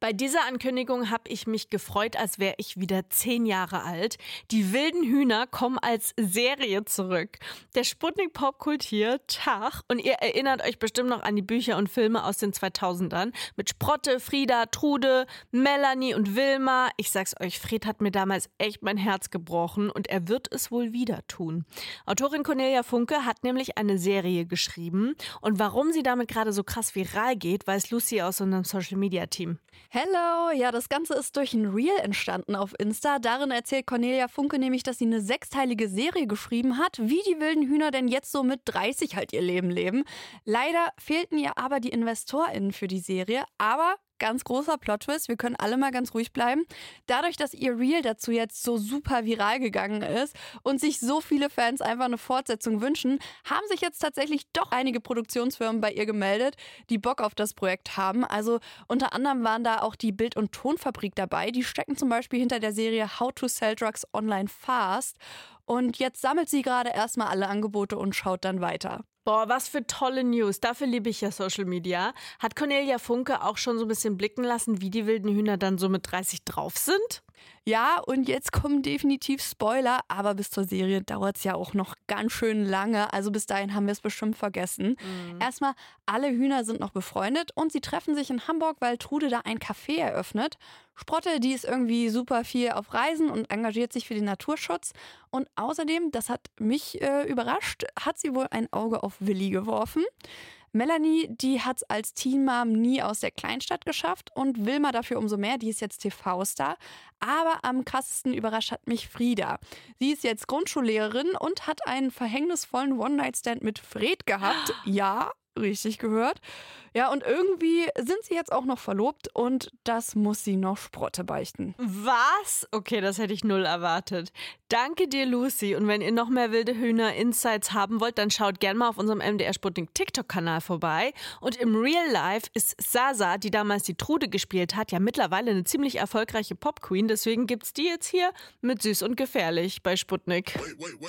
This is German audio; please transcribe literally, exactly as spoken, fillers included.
Bei dieser Ankündigung habe ich mich gefreut, als wäre ich wieder zehn Jahre alt. Die wilden Hühner kommen als Serie zurück. Der Sputnik Popkult hier, Tag. Und ihr erinnert euch bestimmt noch an die Bücher und Filme aus den zweitausendern. Mit Sprotte, Frieda, Trude, Melanie und Wilma. Ich sag's euch, Fred hat mir damals echt mein Herz gebrochen und er wird es wohl wieder tun. Autorin Cornelia Funke hat nämlich eine Serie geschrieben. Und warum sie damit gerade so krass viral geht, weiß Lucy aus unserem Social-Media-Team. Hello! Ja, das Ganze ist durch ein Reel entstanden auf Insta. Darin erzählt Cornelia Funke nämlich, dass sie eine sechsteilige Serie geschrieben hat, wie die wilden Hühner denn jetzt so mit dreißig halt ihr Leben leben. Leider fehlten ihr aber die InvestorInnen für die Serie, aber ganz großer Plot-Twist, wir können alle mal ganz ruhig bleiben. Dadurch, dass ihr Reel dazu jetzt so super viral gegangen ist und sich so viele Fans einfach eine Fortsetzung wünschen, haben sich jetzt tatsächlich doch einige Produktionsfirmen bei ihr gemeldet, die Bock auf das Projekt haben. Also unter anderem waren da auch die Bild- und Tonfabrik dabei. Die stecken zum Beispiel hinter der Serie How to Sell Drugs Online Fast. Und jetzt sammelt sie gerade erstmal alle Angebote und schaut dann weiter. Boah, was für tolle News. Dafür liebe ich ja Social Media. Hat Cornelia Funke auch schon so ein bisschen blicken lassen, wie die wilden Hühner dann so mit dreißig drauf sind? Ja, und jetzt kommen definitiv Spoiler, aber bis zur Serie dauert es ja auch noch ganz schön lange. Also bis dahin haben wir es bestimmt vergessen. Mhm. Erstmal, alle Hühner sind noch befreundet und sie treffen sich in Hamburg, weil Trude da ein Café eröffnet. Sprotte, die ist irgendwie super viel auf Reisen und engagiert sich für den Naturschutz. Und außerdem, das hat mich äh, überrascht, hat sie wohl ein Auge auf Willi geworfen. Melanie, die hat es als Teen-Mom nie aus der Kleinstadt geschafft und Wilma dafür umso mehr, die ist jetzt T V-Star. Aber am krassesten überrascht hat mich Frieda. Sie ist jetzt Grundschullehrerin und hat einen verhängnisvollen One-Night-Stand mit Fred gehabt. Ja, richtig gehört. Ja, und irgendwie sind sie jetzt auch noch verlobt und das muss sie noch Sprotte beichten. Was? Okay, das hätte ich null erwartet. Danke dir, Lucy. Und wenn ihr noch mehr wilde Hühner-Insights haben wollt, dann schaut gerne mal auf unserem M D R Sputnik TikTok-Kanal vorbei. Und im Real Life ist Sasa, die damals die Trude gespielt hat, ja mittlerweile eine ziemlich erfolgreiche Pop-Queen. Deswegen gibt's die jetzt hier mit Süß und Gefährlich bei Sputnik.